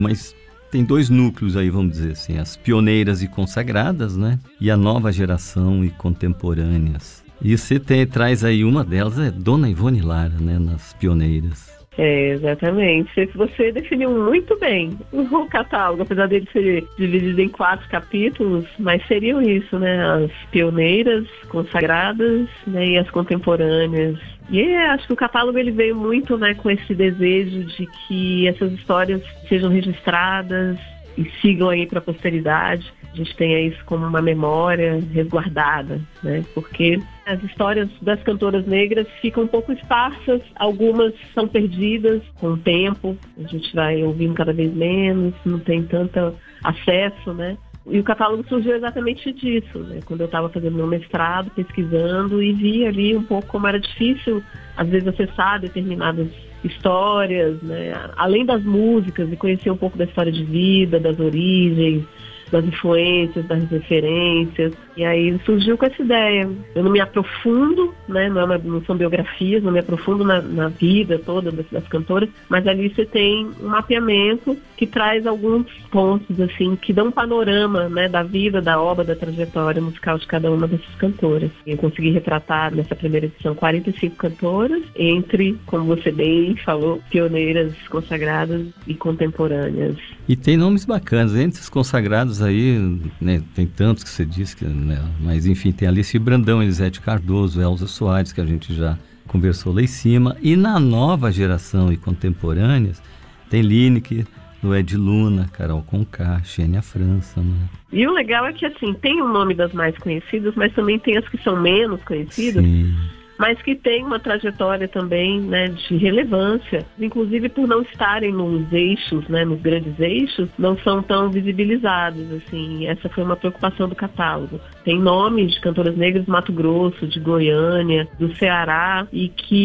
Mas tem dois núcleos aí, vamos dizer assim, as pioneiras e consagradas, né? E a nova geração e contemporâneas. E você traz aí uma delas, é Dona Ivone Lara, né? Nas pioneiras. Exatamente. Você definiu muito bem o catálogo, apesar dele ser dividido em 4 capítulos, mas seriam isso, né? As pioneiras, consagradas, né? E as contemporâneas. E acho que o catálogo ele veio muito, né, com esse desejo de que essas histórias sejam registradas e sigam aí para a posteridade. A gente tenha isso como uma memória resguardada, né? Porque as histórias das cantoras negras ficam um pouco esparsas, algumas são perdidas com o tempo, a gente vai ouvindo cada vez menos, não tem tanto acesso, né? E o catálogo surgiu exatamente disso, né? Quando eu estava fazendo meu mestrado, pesquisando, e vi ali um pouco como era difícil, às vezes, acessar determinadas histórias, né? Além das músicas, e conhecer um pouco da história de vida, das origens, das influências, das referências. E aí surgiu com essa ideia. Eu não me aprofundo, né? Não são biografias, não me aprofundo na vida toda das cantoras, mas ali você tem um mapeamento que traz alguns pontos, assim, que dão um panorama, né, da vida, da obra, da trajetória musical de cada uma dessas cantoras. Eu consegui retratar nessa primeira edição 45 cantoras, entre, como você bem falou, pioneiras, consagradas e contemporâneas. E tem nomes bacanas, entre os consagrados aí, né, tem tantos que você disse, né, mas enfim, tem Alice Brandão, Elisete Cardoso, Elza Soares, que a gente já conversou lá em cima, e na nova geração e contemporâneas, tem Lineker, Lued Luna, Carol Conká, Xênia França, né? E o legal é que, assim, tem o nome das mais conhecidas, mas também tem as que são menos conhecidas. Sim. Mas que tem uma trajetória também, né, de relevância, inclusive por não estarem nos eixos, né, nos grandes eixos, não são tão visibilizados, assim. Essa foi uma preocupação do catálogo. Tem nomes de cantoras negras do Mato Grosso, de Goiânia, do Ceará, e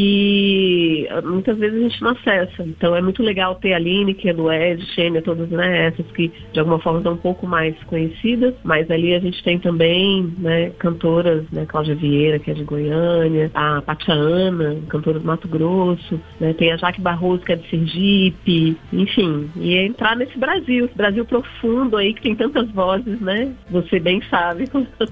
que muitas vezes a gente não acessa. Então é muito legal ter a Lineker, a Lued, Xênia, todas, né, essas que de alguma forma estão um pouco mais conhecidas, mas ali a gente tem também, né, cantoras, né, Cláudia Vieira, que é de Goiânia, a Pátia Ana, cantora do Mato Grosso, né? Tem a Jaque Barroso, que é de Sergipe, enfim, e entrar nesse Brasil profundo aí, que tem tantas vozes, né? Você bem sabe.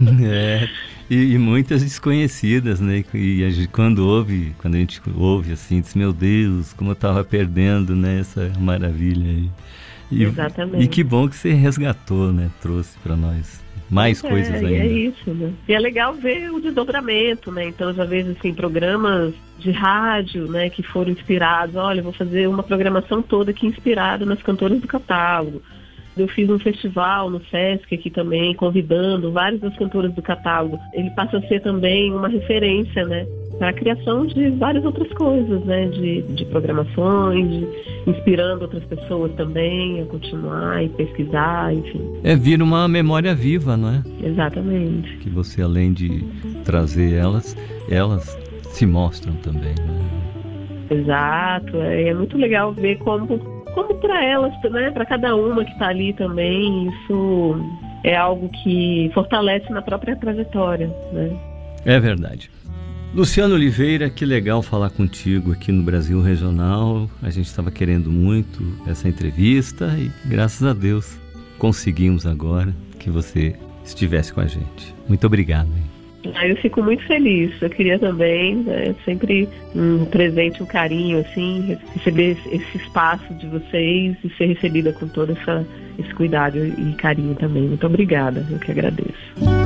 E muitas desconhecidas, né? E a gente, quando a gente ouve assim, diz, meu Deus, como eu estava perdendo, né? Essa maravilha aí. Exatamente. E que bom que você resgatou, né? Trouxe para nós mais coisas ainda. É isso, né? E é legal ver o desdobramento, né? Então eu já vejo, assim, programas de rádio, né, que foram inspirados. Olha, eu vou fazer uma programação toda aqui inspirada nas cantoras do catálogo. Eu fiz um festival no Sesc aqui também, convidando várias das cantoras do catálogo. Ele passa a ser também uma referência, né, para a criação de várias outras coisas, né, de programações, inspirando outras pessoas também a continuar e pesquisar, enfim. Vira uma memória viva, não é? Exatamente. Que você, além de trazer elas se mostram também, né? Exato, é muito legal ver como para elas, né, para cada uma que está ali também, isso é algo que fortalece na própria trajetória, né? É verdade. Luciano Oliveira, que legal falar contigo aqui no Brasil Regional. A gente estava querendo muito essa entrevista e, graças a Deus, conseguimos agora que você estivesse com a gente. Muito obrigado, hein? Eu fico muito feliz. Eu queria também, né, sempre um presente, um carinho, assim, receber esse espaço de vocês e ser recebida com todo esse cuidado e carinho também. Muito obrigada, eu que agradeço.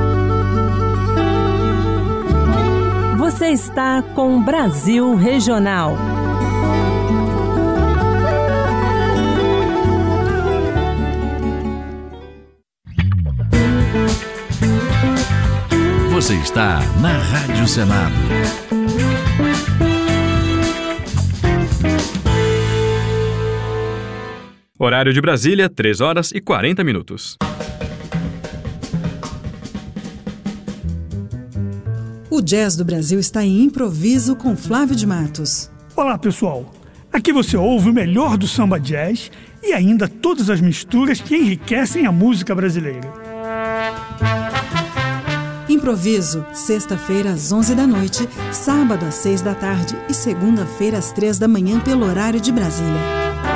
Você está com Brasil Regional. Você está na Rádio Senado. Horário de Brasília, 3h40. O Jazz do Brasil está em improviso com Flávio de Matos. Olá, pessoal. Aqui você ouve o melhor do samba jazz e ainda todas as misturas que enriquecem a música brasileira. Improviso, sexta-feira às 11 da noite, sábado às 6 da tarde e segunda-feira às 3 da manhã pelo horário de Brasília.